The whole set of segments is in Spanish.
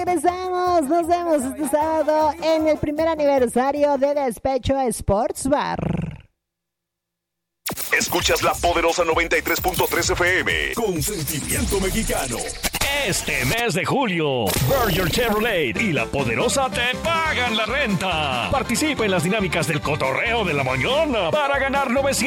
regresamos. Nos vemos este sábado en el primer aniversario de Despecho Sports Bar. Escuchas la poderosa 93.3 FM con sentimiento mexicano. Este mes de julio, Berger Chevrolet y La Poderosa te pagan la renta. Participa en las dinámicas del cotorreo de la mañana para ganar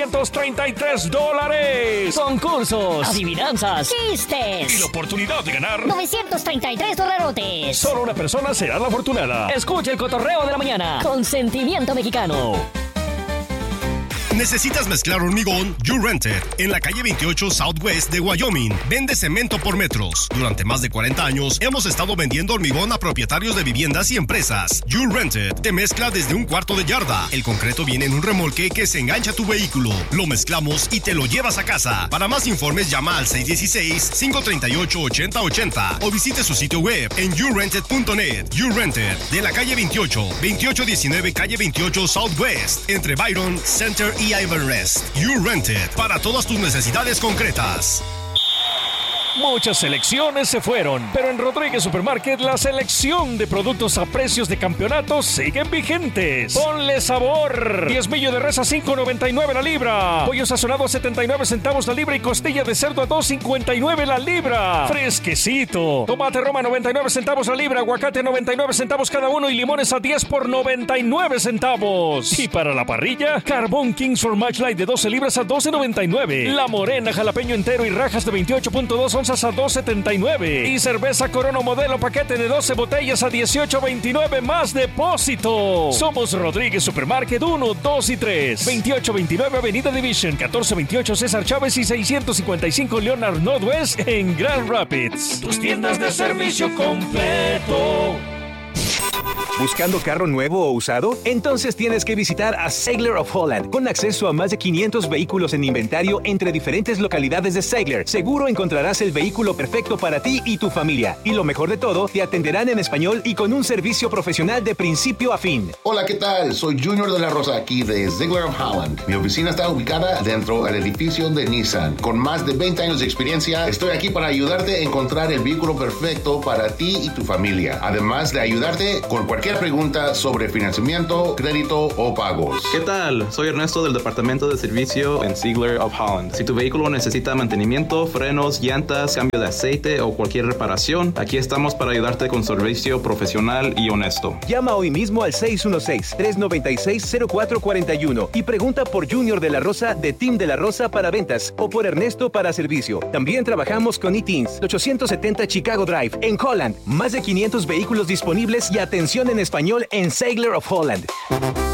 $933. Concursos, adivinanzas, chistes y la oportunidad de ganar $933. Solo una persona será la afortunada. Escucha el cotorreo de la mañana con sentimiento mexicano. ¿Necesitas mezclar hormigón? You Rented, en la calle 28 Southwest de Wyoming. Vende cemento por metros. Durante más de 40 años hemos estado vendiendo hormigón a propietarios de viviendas y empresas. You Rented te mezcla desde un cuarto de yarda. El concreto viene en un remolque que se engancha a tu vehículo. Lo mezclamos y te lo llevas a casa. Para más informes llama al 616-538-8080 o visite su sitio web en yourented.net. You Rented, de la calle 2819 calle 28 Southwest, entre Byron, Center y Everest. You Rented, para todas tus necesidades concretas. Muchas selecciones se fueron, pero en Rodríguez Supermarket la selección de productos a precios de campeonato siguen vigentes. Ponle sabor. Diezmillo de res a $5.99 la libra. Pollo sazonado a 79 centavos la libra y costilla de cerdo a $2.59 la libra. Fresquecito. Tomate Roma 99 centavos la libra, aguacate 99 centavos cada uno y limones a 10 por 99 centavos. Y para la parrilla, carbón Kings for Match Light de 12 libras a $12.99. La morena jalapeño entero y rajas de 28.2 onzas a $2.79 y cerveza Corona modelo paquete de 12 botellas a $18.29 más depósito. Somos Rodríguez Supermarket 1, 2 y 3, 2829 Avenida Division, 1428 César Chávez y 655 Leonard Northwest en Grand Rapids. Tus tiendas de servicio completo. ¿Buscando carro nuevo o usado? Entonces tienes que visitar a Seigler of Holland, con acceso a más de 500 vehículos en inventario entre diferentes localidades de Seigler. Seguro encontrarás el vehículo perfecto para ti y tu familia. Y lo mejor de todo, te atenderán en español y con un servicio profesional de principio a fin. Hola, ¿qué tal? Soy Junior de la Rosa, aquí de Seigler of Holland. Mi oficina está ubicada dentro del edificio de Nissan. Con más de 20 años de experiencia, estoy aquí para ayudarte a encontrar el vehículo perfecto para ti y tu familia. Además de ayudarte con cualquier pregunta sobre financiamiento, crédito o pagos. ¿Qué tal? Soy Ernesto del Departamento de Servicio en Seigler of Holland. Si tu vehículo necesita mantenimiento, frenos, llantas, cambio de aceite o cualquier reparación, aquí estamos para ayudarte con servicio profesional y honesto. Llama hoy mismo al 616-396-0441 y pregunta por Junior de la Rosa de Team de la Rosa para ventas o por Ernesto para servicio. También trabajamos con eTeens, 870 Chicago Drive en Holland. Más de 500 vehículos disponibles y atención en español en Seigler of Holland.